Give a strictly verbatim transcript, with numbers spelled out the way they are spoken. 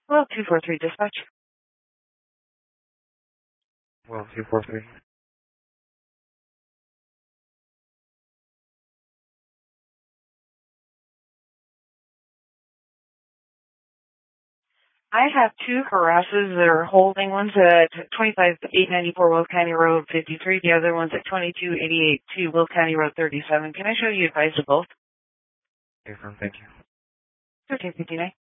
Well, two four three dispatch. Well, two four three. I have two harasses that are holding. One's at twenty-five eight ninety-four Will County Road fifty-three. The other one's at twenty-two eighty-eight two Will County Road thirty-seven. Can I show you advice of both? Okay, firm, thank you. thirteen fifty-nine.